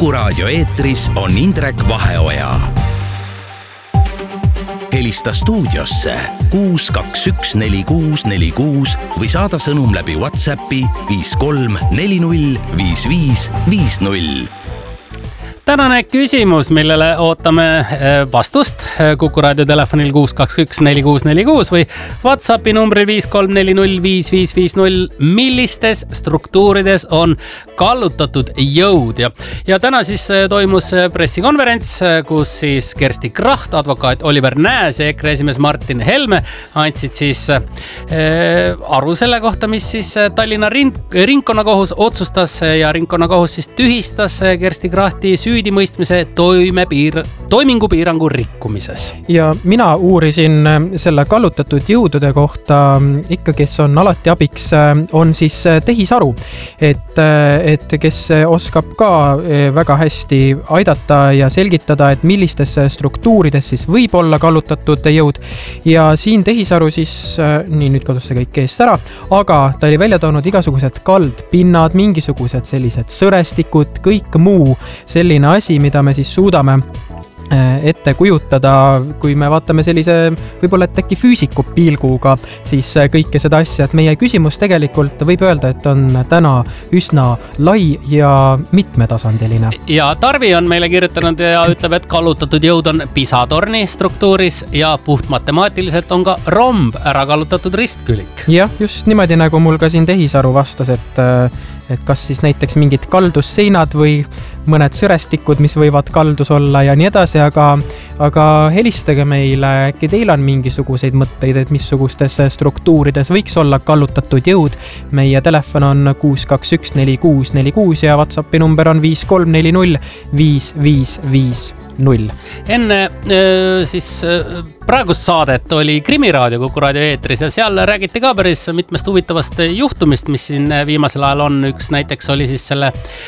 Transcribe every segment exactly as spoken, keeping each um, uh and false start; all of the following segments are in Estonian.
Kuku Raadio eetris on Indrek Vaheoja. Helista stuudiosse kuus kaks üks neli kuus neli kuus või saada sõnum läbi WhatsAppi viis kolm neli null viis viis viis null. Tänane küsimus, millele ootame vastust Kuku Raadio telefonil kuus kaks üks neli kuus neli kuus või WhatsAppi numbri viis kolm neli null viis viis viis null. Millistes struktuurides on kallutatud jõud? Ja, ja täna siis toimus pressikonverents, kus siis Kersti Kracht, advokaat Oliver Nääs ja EKRE esimees Martin Helme andsid siis äh, aru selle kohta, mis siis Tallinna ringkonnakohus otsustas ja ringkonnakohus siis tühistas Kersti Krahti süüdimõistmise toimepiir, toimingupiirangu rikkumises. Ja mina uurisin selle kallutatud jõudude kohta ikka, kes on alati abiks, on siis tehisaru, et, et kes oskab ka väga hästi aidata ja selgitada, et millistes struktuurides siis võib olla kallutatud jõud. Ja siin tehisaru siis, nii nüüd kadus see kõik eest ära, aga ta oli välja toonud igasugused kaldpinnad, mingisugused sellised sõrestikud, kõik muu selline asi, mida me siis suudame ette kujutada, kui me vaatame sellise võib-olla et äkki füüsiku pilguga siis kõike seda asja, et meie küsimus tegelikult võib öelda, et on täna üsna lai ja mitmetasandiline. Ja Tarvi on meile kirjutanud ja ütleb, et kallutatud jõud on pisatorni struktuuris ja puht matemaatiliselt on ka romb ära kallutatud ristkülik. Jah, just niimoodi nagu mul ka siin tehisaru vastas, et, et kas siis näiteks mingid kaldusseinad või mõned sõrestikud, mis võivad kaldus olla ja nii edasi, aga, aga helistage meile, äkki teil on mingisuguseid mõtteid, et missugustes struktuurides võiks olla kallutatud jõud. Meie telefon on kuus kaks üks neli kuus neli kuus ja WhatsAppi number on viis kolm neli null viis viis viis null. Enne siis praegust saadet oli Krimiraadio Kuku Raadio eetris ja seal räägiti ka päris mitmest huvitavast juhtumist, mis siin viimasel ajal on. Üks näiteks oli siis selle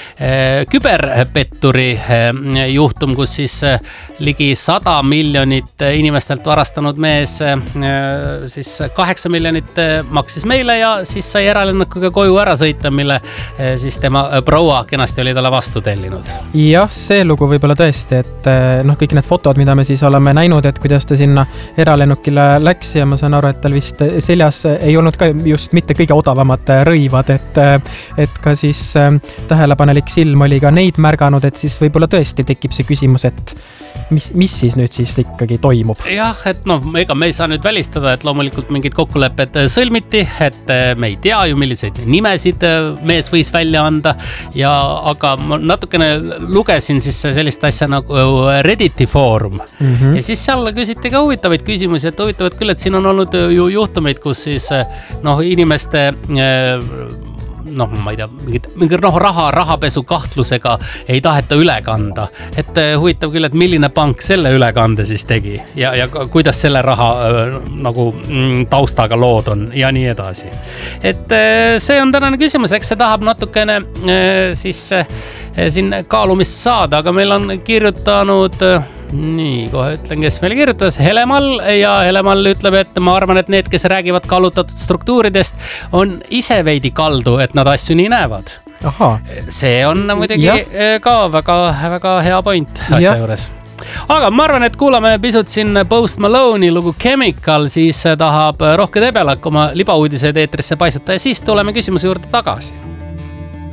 küberpetturi juhtum, kus siis ligi sada miljonit inimestelt varastanud mees siis kaheksa miljonit maksis meile ja siis sai eralennukiga koju ära sõita, mille siis tema proua kenasti oli talle vastu tellinud. Jah, see lugu võib-olla tõesti, et noh, kõik need fotod, mida me siis oleme näinud, et kuidas ta sinna eralennukile läks ja ma saan aru, et tal vist seljas ei olnud ka just mitte kõige odavamad rõivad, et, et ka siis tähelepanelik silm oli ka neid märganud, et siis võib-olla tõesti tekib see küsimus, et mis, mis siis nüüd siis ikkagi toimub? Jah, et noh, ega me ei saa nüüd välistada, et loomulikult mingid kokkulepped sõlmiti, et me ei tea ju, milliseid nimesid mees võis välja anda ja aga ma natukene lugesin siis sellist asja nagu Redditi foorum mm-hmm. ja siis seal küsiti ka huvitavaid küsimusi, et huvitavad küll, et siin on olnud ju juhtumeid, kus siis noh, inimeste noh, ma ei tea, mingid, mingid noh, raha, rahapesu kahtlusega ei taheta üle kanda. Et huvitav küll, et milline pank selle ülekande siis tegi ja, ja kuidas selle raha nagu taustaga lood on ja nii edasi. Et see on tänane küsimus, eks see tahab natukene siis siin kaalumist saada, aga meil on kirjutanud nii, kohe ütlen, kes meile kirjutas, Helemall ja Helemall ütleb, et ma arvan, et need, kes räägivad kallutatud struktuuridest, on ise veidi kaldu, et nad asju nii näevad. Aha. See on muidugi ja. ka väga, väga hea point asja ja. juures. Aga ma arvan, et kuulame pisut siin Post Malone'i lugu Chemical, siis tahab Rohke Debelak oma libauudised eetrisse paisata ja siis tuleme küsimuse juurde tagasi.